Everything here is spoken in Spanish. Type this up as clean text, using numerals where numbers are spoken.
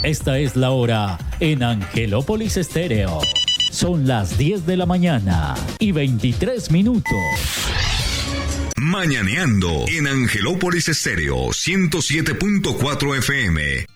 Esta es la hora en Angelópolis Estéreo. Son las 10 de la mañana y 23 minutos. Mañaneando en Angelópolis Estéreo 107.4 FM.